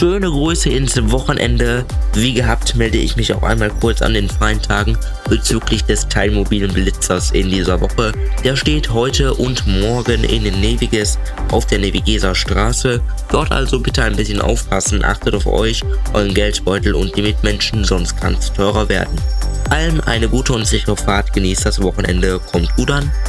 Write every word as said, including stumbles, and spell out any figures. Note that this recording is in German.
Schöne Grüße ins Wochenende. Wie gehabt melde ich mich auch einmal kurz an den freien Tagen bezüglich des teilmobilen Blitzers in dieser Woche. Der steht heute und morgen in den Neviges auf der Nevigeser Straße. Dort also bitte ein bisschen aufpassen, achtet auf euch, euren Geldbeutel und die Mitmenschen, sonst kann es teurer werden. Allen eine gute und sichere Fahrt, genießt das Wochenende, kommt gut an.